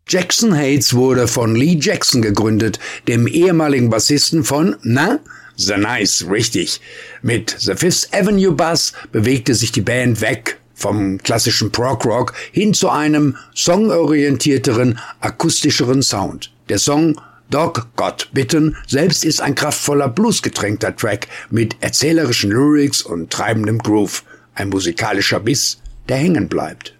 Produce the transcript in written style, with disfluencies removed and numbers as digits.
Jackson Heights wurde von Lee Jackson gegründet, dem ehemaligen Bassisten von, The Nice, richtig. Mit The Fifth Avenue Bass bewegte sich die Band weg vom klassischen Prog-Rock hin zu einem songorientierteren, akustischeren Sound. Der Song Dog Gott Bitten selbst ist ein kraftvoller, bluesgetränkter Track mit erzählerischen Lyrics und treibendem Groove. Ein musikalischer Biss, der hängen bleibt.